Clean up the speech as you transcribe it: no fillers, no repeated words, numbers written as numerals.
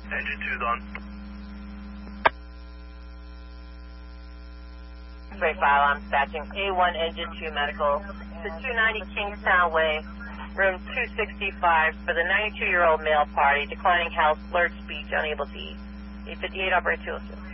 Engine 2's on. X-ray file, I'm dispatching A1 Engine 2 Medical to 290 Kingstown Way, room 265 for the 92-year-old male party, declining health, blurred speech, unable to eat. 858 operator 206.